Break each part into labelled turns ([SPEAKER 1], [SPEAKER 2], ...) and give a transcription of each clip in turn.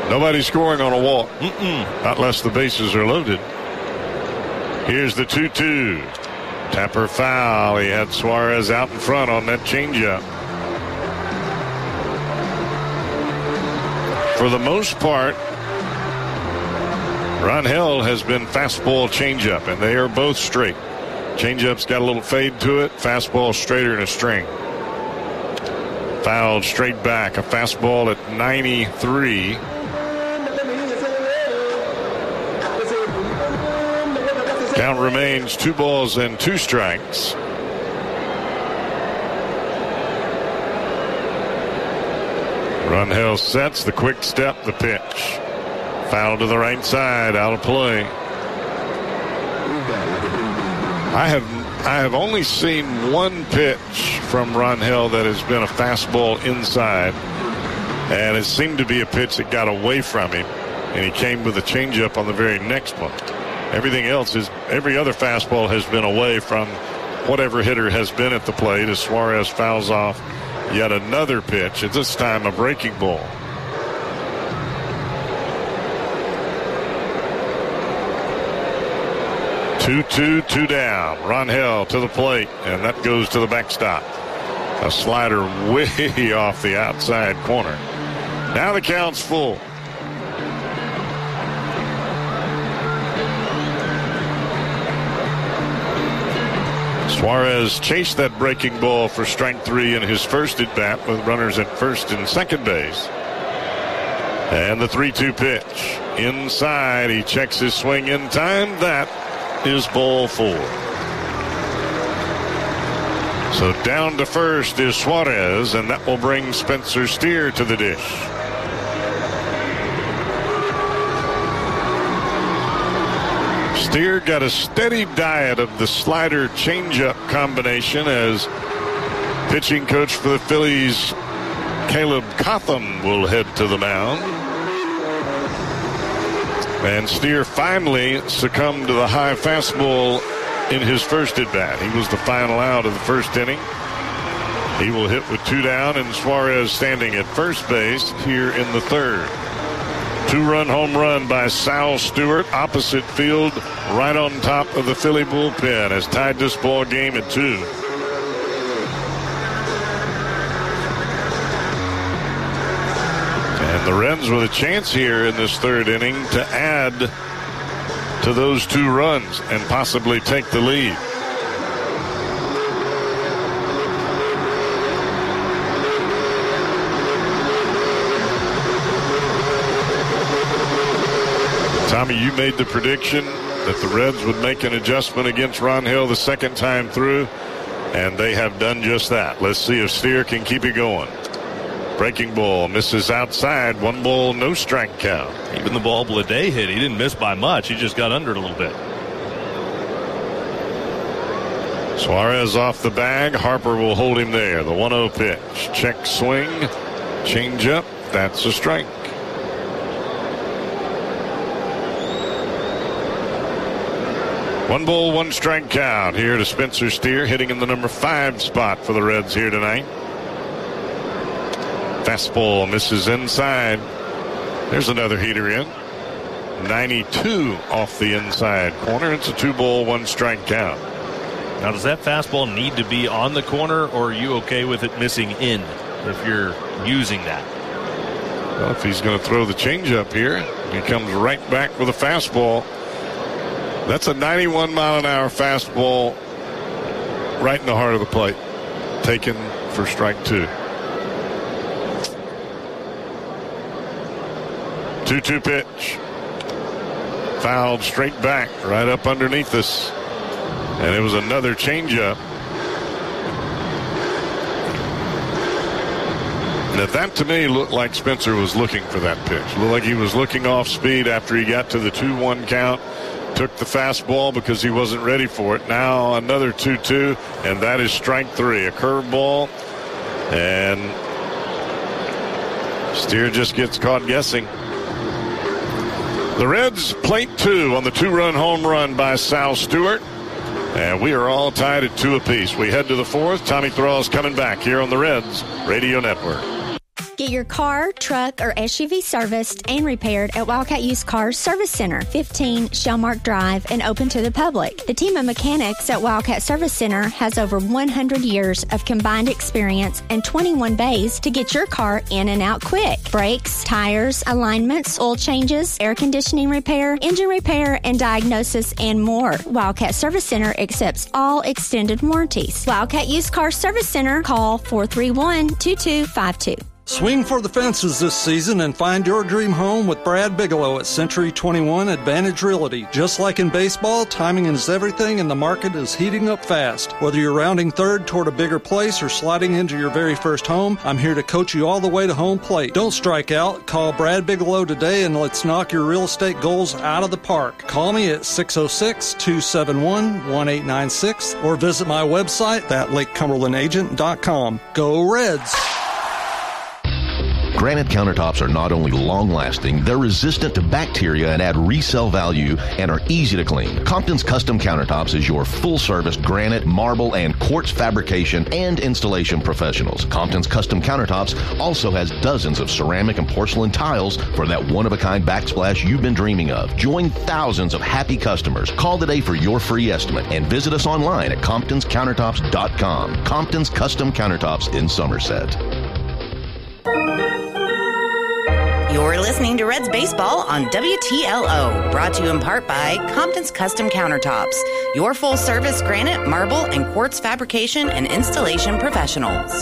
[SPEAKER 1] Nobody scoring on a walk. Not unless the bases are loaded. Here's the 2-2. Tapper foul. He had Suarez out in front on that changeup. For the most part, Rangel has been fastball changeup, and they are both straight. Changeup's got a little fade to it. Fastball straighter in a string. Fouled straight back. A fastball at 93. Count remains 2 balls and 2 strikes. Rangel sets the quick step, the pitch. Foul to the right side, out of play. I have only seen one pitch from Rangel that has been a fastball inside, and it seemed to be a pitch that got away from him, and he came with a changeup on the very next one. Everything else is, every other fastball has been away from whatever hitter has been at the plate as Suarez fouls off yet another pitch, at this time a breaking ball. Two down. Rangel to the plate, and that goes to the backstop. A slider way off the outside corner. Now the count's full. Suarez chased that breaking ball for strike 3 in his first at bat with runners at first and second base. And the 3-2 pitch. Inside, he checks his swing in time. That is ball 4. So down to first is Suarez, and that will bring Spencer Steer to the dish. Steer got a steady diet of the slider changeup combination as pitching coach for the Phillies, Caleb Cotham, will head to the mound. And Steer finally succumbed to the high fastball in his first at-bat. He was the final out of the first inning. He will hit with 2 down, and Suarez standing at first base here in the third. 2-run home run by Sal Stewart, opposite field, right on top of the Philly bullpen, has tied this ball game at 2. And the Reds with a chance here in this third inning to add to those 2 runs and possibly take the lead. Tommy, you made the prediction that the Reds would make an adjustment against Rangel the second time through, and they have done just that. Let's see if Steer can keep it going. Breaking ball misses outside. 1 ball, no strike count.
[SPEAKER 2] Even the ball Bleday hit, he didn't miss by much. He just got under it a little bit.
[SPEAKER 1] Suarez off the bag. Harper will hold him there. The 1-0 pitch. Check swing. Change up. That's a strike. One ball, 1 strike count here to Spencer Steer, hitting in the number 5 spot for the Reds here tonight. Fastball misses inside. There's another heater in. 92 off the inside corner. It's a 2 ball, 1 strike count.
[SPEAKER 2] Now, does that fastball need to be on the corner, or are you okay with it missing in if you're using that?
[SPEAKER 1] Well, if he's going to throw the changeup here, he comes right back with a fastball. That's a 91-mile-an-hour fastball right in the heart of the plate. Taken for strike 2. 2-2 pitch. Fouled straight back, right up underneath us. And it was another changeup. Now that to me looked like Spencer was looking for that pitch. Looked like he was looking off speed after he got to the 2-1 count. Took the fastball because he wasn't ready for it. Now another 2-2, and that is strike 3. A curveball, and Steer just gets caught guessing. The Reds plate 2 on the 2-run home run by Sal Stewart. And we are all tied at 2 apiece. We head to the 4th. Tommy Thrall's coming back here on the Reds Radio Network.
[SPEAKER 3] Get your car, truck, or SUV serviced and repaired at Wildcat Used Cars Service Center, 15 Shellmark Drive, and open to the public. The team of mechanics at Wildcat Service Center has over 100 years of combined experience and 21 bays to get your car in and out quick. Brakes, tires, alignments, oil changes, air conditioning repair, engine repair, and diagnosis, and more. Wildcat Service Center accepts all extended warranties. Wildcat Used Car Service Center, call 431-2252.
[SPEAKER 4] Swing for the fences this season and find your dream home with Brad Bigelow at Century 21 Advantage Realty. Just like in baseball, timing is everything and the market is heating up fast. Whether you're rounding third toward a bigger place or sliding into your very first home, I'm here to coach you all the way to home plate. Don't strike out. Call Brad Bigelow today and let's knock your real estate goals out of the park. Call me at 606-271-1896 or visit my website at LakeCumberlandAgent.com. Go Reds!
[SPEAKER 5] Granite countertops are not only long-lasting, they're resistant to bacteria and add resale value and are easy to clean. Compton's Custom Countertops is your full-service granite, marble, and quartz fabrication and installation professionals. Compton's Custom Countertops also has dozens of ceramic and porcelain tiles for that one-of-a-kind backsplash you've been dreaming of. Join thousands of happy customers. Call today for your free estimate and visit us online at ComptonsCountertops.com. Compton's Custom Countertops in Somerset.
[SPEAKER 6] You're listening to Reds Baseball on WTLO, brought to you in part by Compton's Custom Countertops, your full-service granite, marble, and quartz fabrication and installation professionals.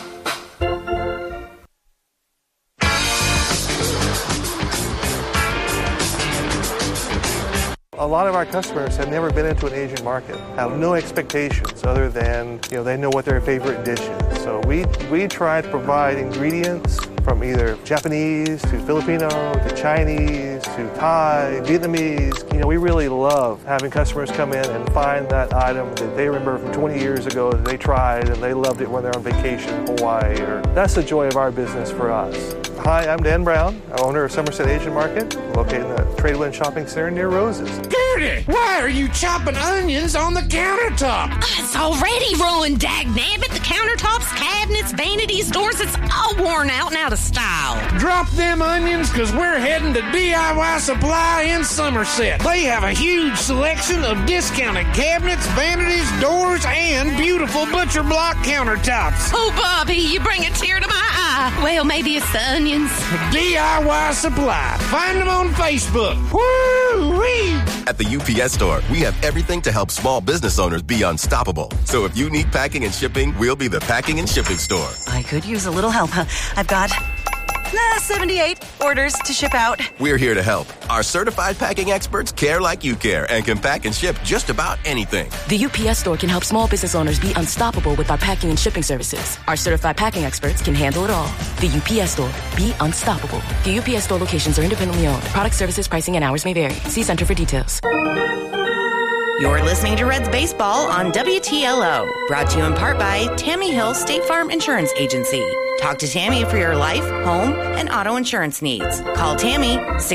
[SPEAKER 7] A lot of our customers have never been into an Asian market, have no expectations other than, they know what their favorite dish is. So we try to provide ingredients from either Japanese to Filipino to Chinese to Thai, Vietnamese. We really love having customers come in and find that item that they remember from 20 years ago that they tried and they loved it when they're on vacation in Hawaii. That's the joy of our business for us. Hi, I'm Dan Brown, owner of Somerset Asian Market, located in the Tradewind Shopping Center near Roses.
[SPEAKER 8] Gertie, why are you chopping onions on the countertop?
[SPEAKER 9] It's already ruined, dagnabbit. The countertops, cabinets, vanities, doors, it's all worn out and out of style.
[SPEAKER 8] Drop them onions, because we're heading to DIY Supply in Somerset. They have a huge selection of discounted cabinets, vanities, doors, and beautiful butcher block countertops.
[SPEAKER 9] Oh, Bobby, you bring a tear to my eye. Well, maybe it's the onions.
[SPEAKER 8] DIY Supply. Find them on Facebook. Woo-wee!
[SPEAKER 10] At the UPS Store, we have everything to help small business owners be unstoppable. So if you need packing and shipping, we'll be the packing and shipping store.
[SPEAKER 11] I could use a little help. I've got 78 orders to ship out.
[SPEAKER 10] We're here to help. Our certified packing experts care like you care and can pack and ship just about anything.
[SPEAKER 12] The UPS Store can help small business owners be unstoppable with our packing and shipping services. Our certified packing experts can handle it all. The UPS Store. Be unstoppable. The UPS Store locations are independently owned. Product, services, pricing, and hours may vary. See Center for details.
[SPEAKER 6] You're listening to Reds Baseball on WTLO, brought to you in part by Tammy Hill State Farm Insurance Agency. Talk to Tammy for your life, home, and auto insurance needs. Call Tammy,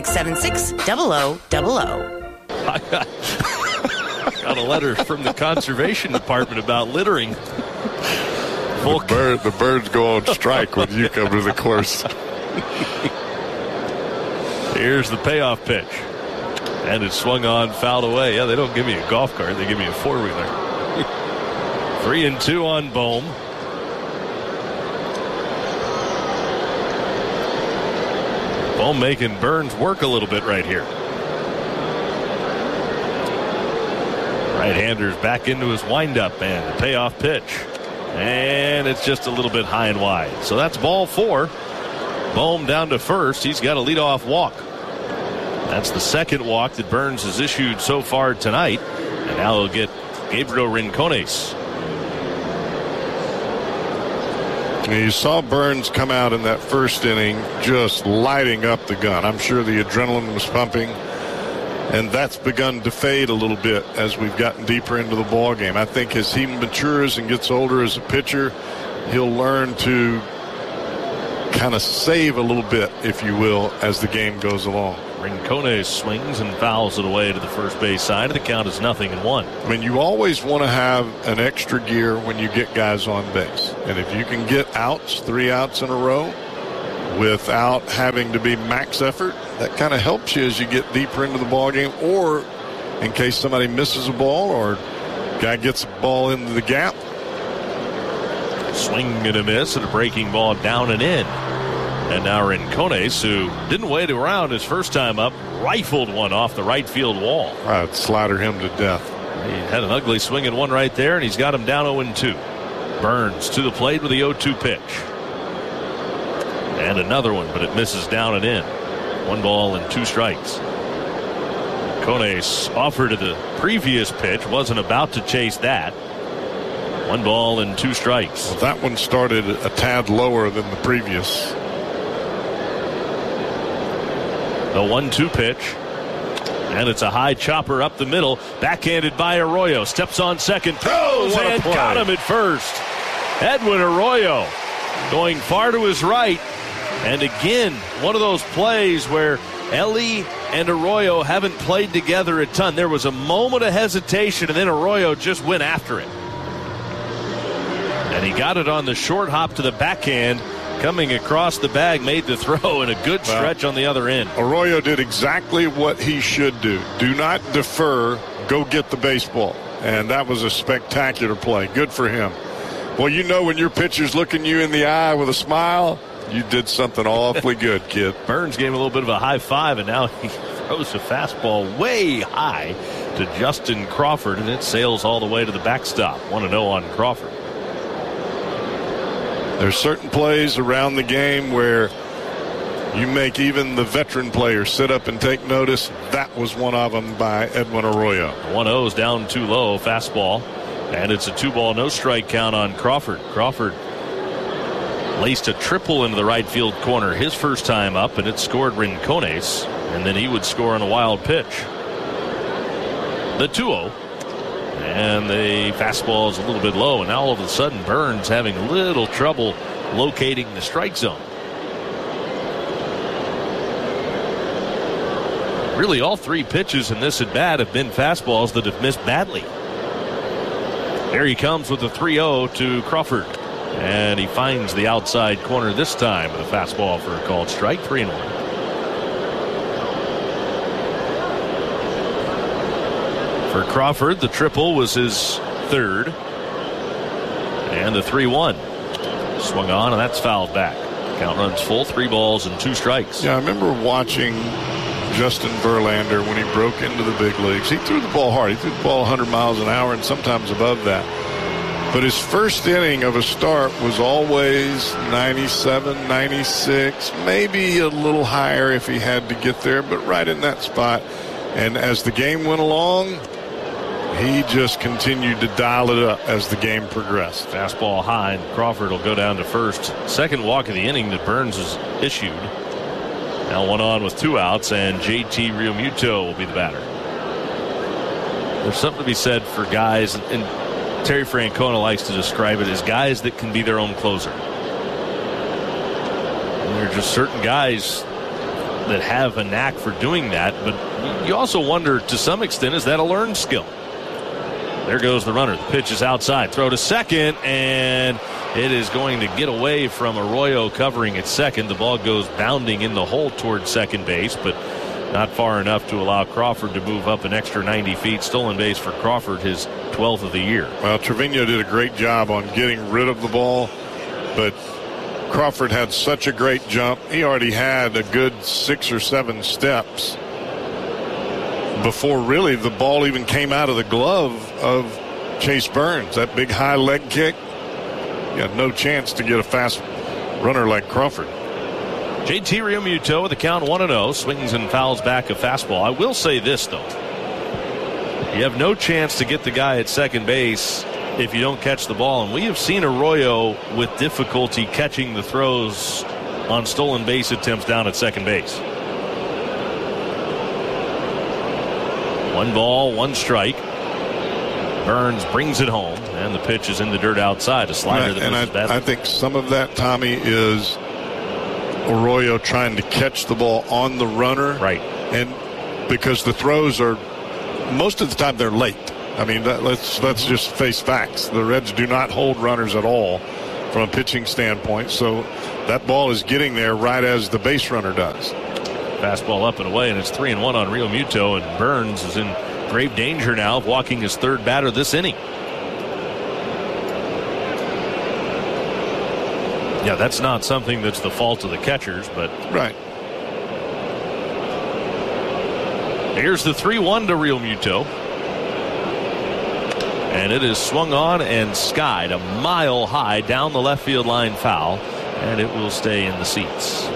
[SPEAKER 6] 676-0000.
[SPEAKER 2] I got a letter from the Conservation Department about littering.
[SPEAKER 1] The birds go on strike when you come to the course.
[SPEAKER 2] Here's the payoff pitch. And it's swung on, fouled away. Yeah, they don't give me a golf cart. They give me a four-wheeler. 3-2 on Bohm. Bohm making Burns work a little bit right here. Right-hander's back into his windup, and the payoff pitch. And it's just a little bit high and wide. So that's ball 4. Bohm down to first. He's got a leadoff walk. That's the second walk that Burns has issued so far tonight. And now he'll get Gabriel Rincones.
[SPEAKER 1] You saw Burns come out in that first inning just lighting up the gun. I'm sure the adrenaline was pumping, and that's begun to fade a little bit as we've gotten deeper into the ball game. I think as he matures and gets older as a pitcher, he'll learn to kind of save a little bit, if you will, as the game goes along.
[SPEAKER 2] Rincones swings and fouls it away to the first base side. The count is 0-1.
[SPEAKER 1] I mean, you always want to have an extra gear when you get guys on base. And if you can get outs, 3 outs in a row, without having to be max effort. That kind of helps you as you get deeper into the ball game, or in case somebody misses a ball or guy gets a ball into the gap.
[SPEAKER 2] Swing and a miss and a breaking ball down and in. And now Rincones, who didn't wait around his first time up, rifled one off the right field wall.
[SPEAKER 1] I'd slaughter him to death.
[SPEAKER 2] He had an ugly swinging one right there, and he's got him down 0-2. Burns to the plate with the 0-2 pitch. And another one, but it misses down and in. 1 ball and 2 strikes. Rincones offered to the previous pitch, wasn't about to chase that. 1 ball and 2 strikes.
[SPEAKER 1] Well, that one started a tad lower than the previous.
[SPEAKER 2] The 1-2 pitch. And it's a high chopper up the middle. Backhanded by Arroyo. Steps on second. Throws and got him at first. Edwin Arroyo going far to his right. And again, one of those plays where Ellie and Arroyo haven't played together a ton. There was a moment of hesitation, and then Arroyo just went after it. And he got it on the short hop to the backhand. Coming across the bag, made the throw, and a good stretch on the other end.
[SPEAKER 1] Arroyo did exactly what he should do. Do not defer. Go get the baseball. And that was a spectacular play. Good for him. Well, you know when your pitcher's looking you in the eye with a smile, you did something awfully good, kid.
[SPEAKER 2] Burns gave him a little bit of a high five, and now he throws a fastball way high to Justin Crawford, and it sails all the way to the backstop. 1-0 on Crawford.
[SPEAKER 1] There's certain plays around the game where you make even the veteran players sit up and take notice. That was one of them by Edwin Arroyo.
[SPEAKER 2] 1-0 is down too low, fastball. And it's a 2-ball, no strike count on Crawford. Crawford laced a triple into the right field corner his first time up, and it scored Rincones. And then he would score on a wild pitch. The 2-0. And the fastball is a little bit low, and now all of a sudden Burns having a little trouble locating the strike zone. Really, all 3 pitches in this at-bat have been fastballs that have missed badly. There he comes with the 3-0 to Crawford, and he finds the outside corner this time with a fastball for a called strike. 3-1. For Crawford, the triple was his third. And the 3-1. Swung on, and that's fouled back. Count runs full, 3 balls and 2 strikes.
[SPEAKER 1] Yeah, I remember watching Justin Verlander when he broke into the big leagues. He threw the ball hard. He threw the ball 100 miles an hour and sometimes above that. But his first inning of a start was always 97, 96, maybe a little higher if he had to get there, but right in that spot. And as the game went along, he just continued to dial it up as the game progressed.
[SPEAKER 2] Fastball high, and Crawford will go down to first. Second walk of the inning that Burns has issued. Now 1 on with 2 outs, and JT Realmuto will be the batter. There's something to be said for guys, and Terry Francona likes to describe it as guys that can be their own closer. And there are just certain guys that have a knack for doing that, but you also wonder, to some extent, is that a learned skill? There goes the runner. The pitch is outside. Throw to second, and it is going to get away from Arroyo covering at second. The ball goes bounding in the hole toward second base, but not far enough to allow Crawford to move up an extra 90 feet. Stolen base for Crawford, his 12th of the year.
[SPEAKER 1] Well, Trevino did a great job on getting rid of the ball, but Crawford had such a great jump. He already had a good 6 or 7 steps before really the ball even came out of the glove of Chase Burns. That big high leg kick, you had no chance to get a fast runner like Crawford.
[SPEAKER 2] JT Realmuto with the count 1-0, swings and fouls back a fastball. I will say this, though. You have no chance to get the guy at second base if you don't catch the ball. And we have seen Arroyo with difficulty catching the throws on stolen base attempts down at second base. 1 ball, 1 strike. Burns brings it home, and the pitch is in the dirt outside. A slider that misses badly.
[SPEAKER 1] I think some of that, Tommy, is Arroyo trying to catch the ball on the runner.
[SPEAKER 2] Right.
[SPEAKER 1] And because the throws are, most of the time, they're late. I mean, let's just face facts. The Reds do not hold runners at all from a pitching standpoint. So that ball is getting there right as the base runner does.
[SPEAKER 2] Fastball up and away, and it's 3-1 on Real Muto, and Burns is in grave danger now of walking his third batter this inning. Yeah, that's not something that's the fault of the catchers, but
[SPEAKER 1] right.
[SPEAKER 2] Here's the 3-1 to Real Muto. And it is swung on and skied a mile high down the left field line foul, and it will stay in the seats. So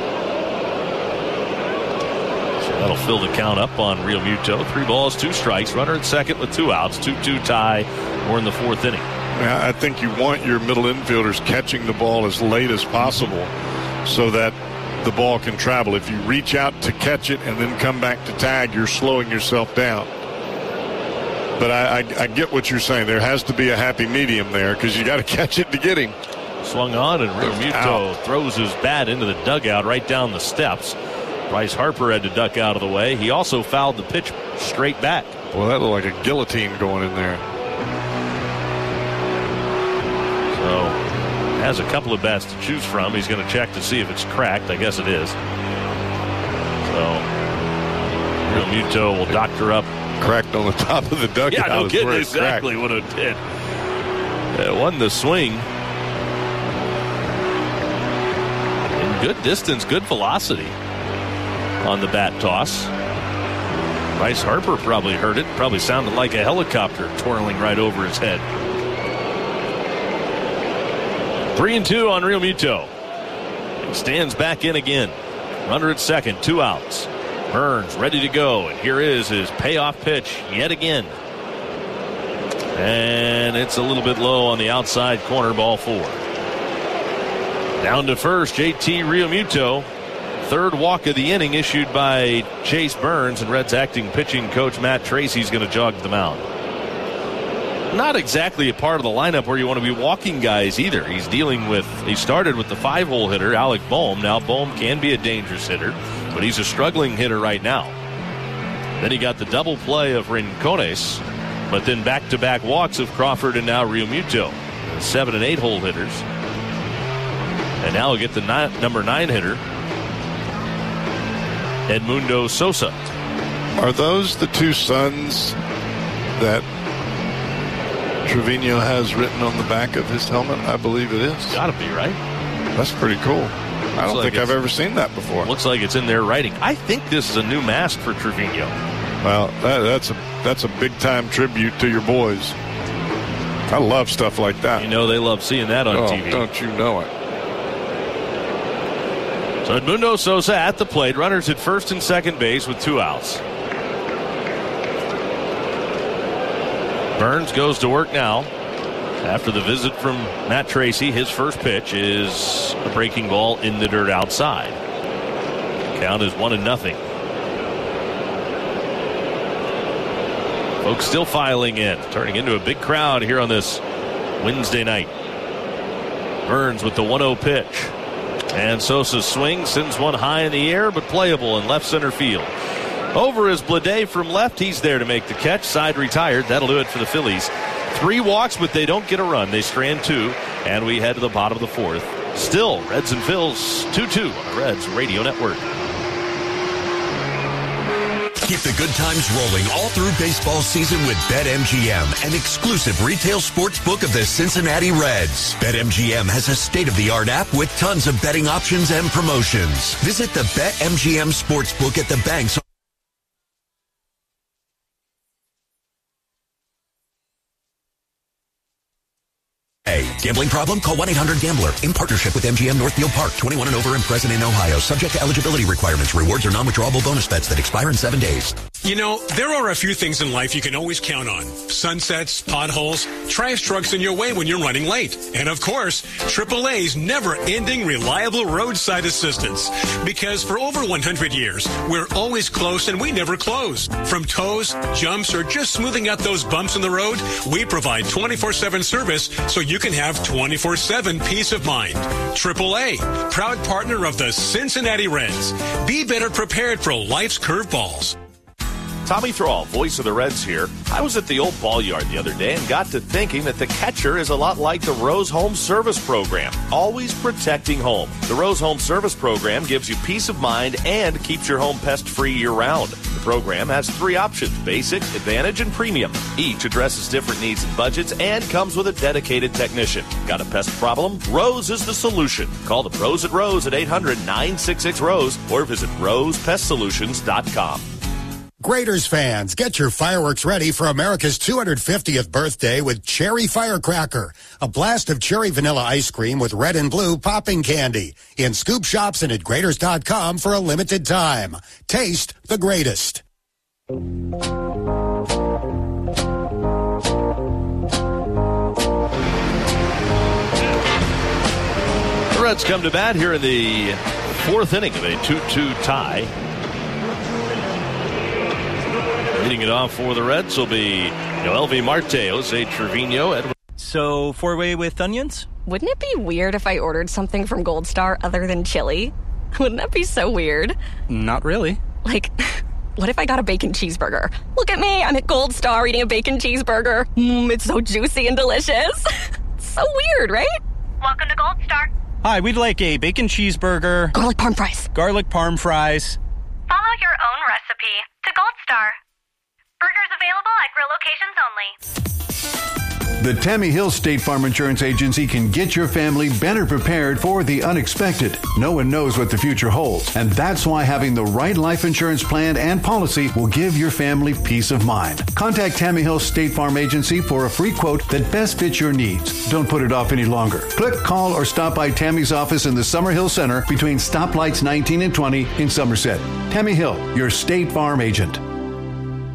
[SPEAKER 2] that'll fill the count up on Real Muto. 3 balls, 2 strikes. Runner at second with 2 outs. 2-2 tie. We're in the 4th inning.
[SPEAKER 1] I think you want your middle infielders catching the ball as late as possible so that the ball can travel. If you reach out to catch it and then come back to tag, you're slowing yourself down. But I get what you're saying. There has to be a happy medium there because you got to catch it to get him.
[SPEAKER 2] Swung on, and Real Muto throws his bat into the dugout right down the steps. Bryce Harper had to duck out of the way. He also fouled the pitch straight back.
[SPEAKER 1] Well, that looked like a guillotine going in there.
[SPEAKER 2] So has a couple of bats to choose from. He's going to check to see if it's cracked. I guess it is. So Real Muto will doctor up.
[SPEAKER 1] Cracked on the top of the dugout.
[SPEAKER 2] Yeah, no kidding. Exactly what it did. It won the swing. In good distance, good velocity on the bat toss. Bryce Harper probably heard it. Probably sounded like a helicopter twirling right over his head. 3-2 on Real Muto. He stands back in again. Runner at second, 2 outs. Burns ready to go, and here is his payoff pitch yet again. And it's a little bit low on the outside corner, ball 4. Down to first, JT Real Muto. 3rd walk of the inning issued by Chase Burns, and Reds acting pitching coach Matt Tracy's going to jog the mound. Not exactly a part of the lineup where you want to be walking guys either. He started with the 5-hole hitter, Alec Bohm. Now Bohm can be a dangerous hitter, but he's a struggling hitter right now. Then he got the double play of Rincones, but then back-to-back walks of Crawford and now Real Muto. 7 and 8-hole hitters. And now we'll get the number 9 hitter, Edmundo Sosa.
[SPEAKER 1] Are those the 2 sons that Trevino has written on the back of his helmet? I believe it is.
[SPEAKER 2] Gotta be, right?
[SPEAKER 1] That's pretty cool. I don't think I've ever seen that before.
[SPEAKER 2] Looks like it's in their writing. I think this is a new mask for Trevino.
[SPEAKER 1] Well, that's a big-time tribute to your boys. I love stuff like that.
[SPEAKER 2] You know they love seeing that on TV.
[SPEAKER 1] Don't you know it?
[SPEAKER 2] So Edmundo Sosa at the plate. Runners at first and second base with 2 outs. Burns goes to work now. After the visit from Matt Tracy, his first pitch is a breaking ball in the dirt outside. Count is 1-0. Folks still filing in, turning into a big crowd here on this Wednesday night. Burns with the 1-0 pitch. And Sosa's swing sends one high in the air, but playable in left center field. Over is Blade from left. He's there to make the catch. Side retired. That'll do it for the Phillies. 3 walks, but they don't get a run. They strand 2, and we head to the bottom of the 4th. Still, Reds and Phils 2-2 on the Reds Radio Network.
[SPEAKER 13] Keep the good times rolling all through baseball season with BetMGM, an exclusive retail sports book of the Cincinnati Reds. BetMGM has a state-of-the-art app with tons of betting options and promotions. Visit the BetMGM Sportsbook at the banks. Gambling problem? Call 1-800-GAMBLER. In partnership with MGM Northfield Park. 21 and over and present in Ohio. Subject to eligibility requirements. Rewards are non-withdrawable bonus bets that expire in 7 days.
[SPEAKER 14] You know, there are a few things in life you can always count on. Sunsets, potholes, trash trucks in your way when you're running late. And of course, AAA's never-ending reliable roadside assistance. Because for over 100 years, we're always close and we never close. From tows, jumps, or just smoothing out those bumps in the road, we provide 24/7 service so you can have 24/7 peace of mind. AAA, proud partner of the Cincinnati Reds. Be better prepared for life's curveballs.
[SPEAKER 2] Tommy Thrall, voice of the Reds here. I was at the old ball yard the other day and got to thinking that the catcher is a lot like the Rose Home Service Program, always protecting home. The Rose Home Service Program gives you peace of mind and keeps your home pest-free year-round. The program has 3 options, Basic, Advantage, and Premium. Each addresses different needs and budgets and comes with a dedicated technician. Got a pest problem? Rose is the solution. Call the pros at Rose at 800-966-ROSE or visit rosepestsolutions.com.
[SPEAKER 15] Graders fans, get your fireworks ready for America's 250th birthday with Cherry Firecracker, a blast of cherry vanilla ice cream with red and blue popping candy in scoop shops and at Graders.com for a limited time. Taste the greatest.
[SPEAKER 2] The Reds come to bat here in the 4th inning of a 2-2 tie. Leading it off for the Reds will be Elvi Marte, Jose Trevino, Edward.
[SPEAKER 16] So, 4-way with onions?
[SPEAKER 9] Wouldn't it be weird if I ordered something from Gold Star other than chili? Wouldn't that be so weird?
[SPEAKER 16] Not really.
[SPEAKER 9] Like, what if I got a bacon cheeseburger? Look at me, I'm at Gold Star eating a bacon cheeseburger. It's so juicy and delicious. So weird, right?
[SPEAKER 17] Welcome to Gold Star.
[SPEAKER 16] Hi, we'd like a bacon cheeseburger.
[SPEAKER 9] Garlic parm fries.
[SPEAKER 16] Garlic parm fries.
[SPEAKER 17] Follow your own recipe to Gold Star. Burgers available at grill locations only.
[SPEAKER 18] The Tammy Hill State Farm Insurance Agency can get your family better prepared for the unexpected. No one knows what the future holds, and that's why having the right life insurance plan and policy will give your family peace of mind. Contact Tammy Hill State Farm Agency for a free quote that best fits your needs. Don't put it off any longer. Click, call, or stop by Tammy's office in the Summerhill Center between stoplights 19 and 20 in Somerset. Tammy Hill, your State Farm agent.